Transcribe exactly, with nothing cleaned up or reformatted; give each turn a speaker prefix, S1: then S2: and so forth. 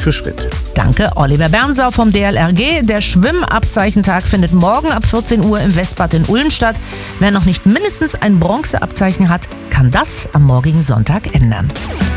S1: für Schritt.
S2: Danke, Oliver Bernsau vom D L R G. Der Schwimmabzeichentag findet morgen ab vierzehn Uhr im Westbad in Ulm statt. Wer noch nicht mindestens ein Bronzeabzeichen hat, kann das am morgigen Sonntag ändern.